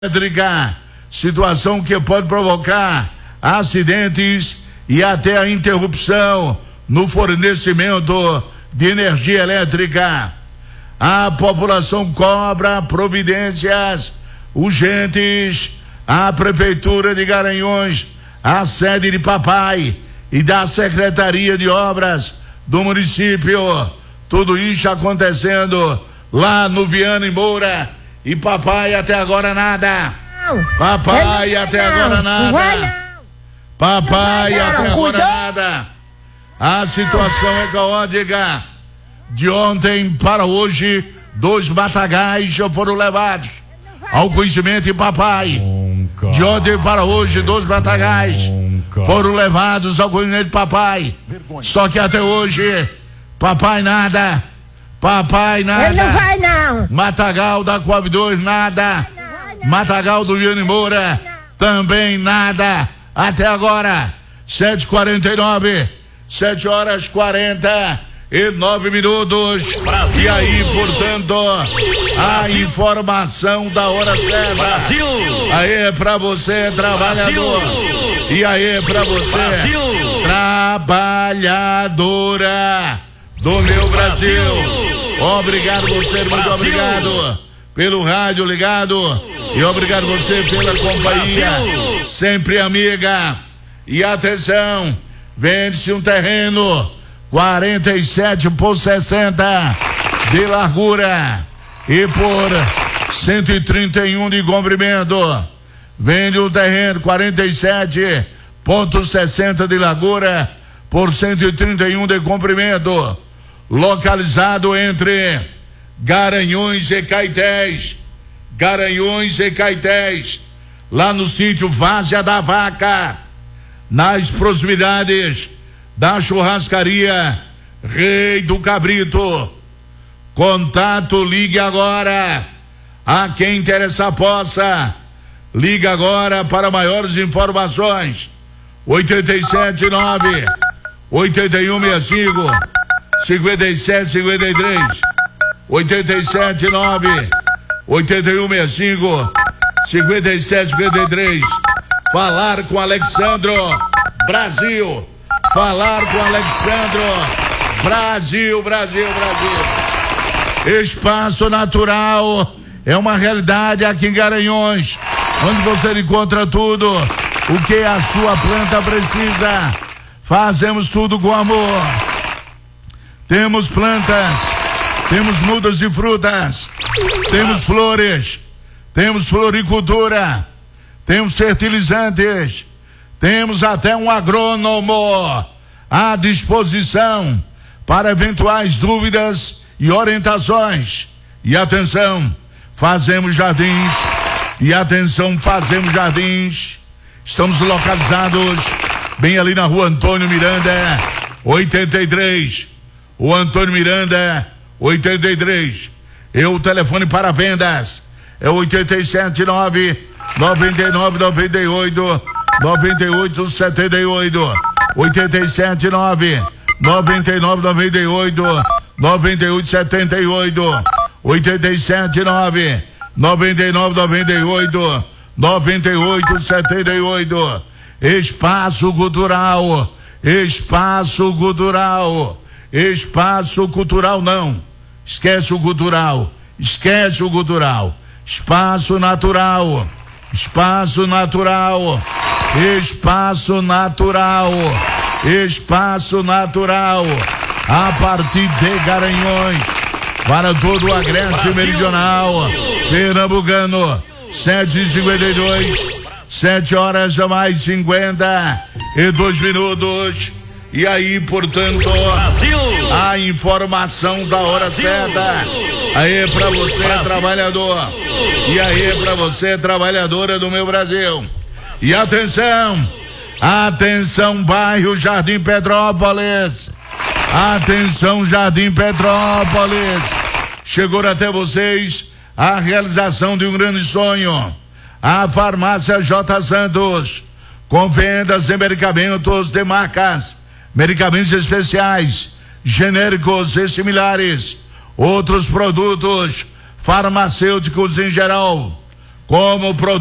elétrica, situação que pode provocar acidentes e até a interrupção no fornecimento de energia elétrica. A população cobra providências urgentes. A Prefeitura de Garanhuns, a sede de papai e da Secretaria de Obras do município, tudo isso acontecendo lá no Viana e Moura, e papai até agora nada. Papai até agora nada. Papai até agora nada. A situação é caótica. De ontem para hoje, 2 matagais já foram levados ao conhecimento de papai. De ontem para hoje, 2 matagais foram levados ao conhecimento de papai. Só que até hoje, papai nada. Papai nada. Ele não vai não. Matagal da Coab 2 nada. Matagal do Viana e Moura também nada. Até agora, 7h49, 7h49 minutos. E aí, portanto, a informação da hora certa. Aí pra você, trabalhador. E aí pra você, trabalhadora do meu Brasil. Obrigado você, muito obrigado pelo rádio ligado. E obrigado você pela companhia, sempre amiga. E atenção, vende-se um terreno 47 por 60 de largura e por 131 de comprimento. Vende o terreno 47,60 de largura por 131 de comprimento, localizado entre Garanhuns e Caetés. Garanhuns e Caetés, lá no sítio Várzea da Vaca, nas proximidades da churrascaria Rei do Cabrito. Contato, ligue agora. A quem interessa possa, ligue agora para maiores informações. 879 8165 5753 879 8165 5753. Falar com Alexandro Brasil. Falar com Alexandro Brasil. Espaço Natural é uma realidade aqui em Garanhuns, onde você encontra tudo o que a sua planta precisa. Fazemos tudo com amor. Temos plantas, temos mudas de frutas, temos flores, temos floricultura, temos fertilizantes, temos até um agrônomo à disposição para eventuais dúvidas e orientações. E atenção, fazemos jardins. E atenção, fazemos jardins. Estamos localizados bem ali na rua Antônio Miranda, 83. O Antônio Miranda, 83. E o telefone para vendas é 879 9998 9878. 879 9998 9878. 879 9998 9878. Espaço Cultural. Espaço Cultural. Espaço Cultural não. Esquece o cultural. Esquece o cultural. Espaço Natural. Espaço Natural. Espaço Natural. Espaço Natural. A partir de Garanhuns, para todo o Agreste Meridional pernambucano. 7h52, 7h mais 52 minutos. E aí, portanto, a informação da hora certa. Aí pra você, trabalhador. E aí pra você, trabalhadora do meu Brasil. E atenção, atenção, bairro Jardim Petrópolis. Atenção, Jardim Petrópolis. Chegou até vocês a realização de um grande sonho. A farmácia J. Santos, com vendas de medicamentos de marcas, medicamentos especiais, genéricos e similares, outros produtos farmacêuticos em geral, como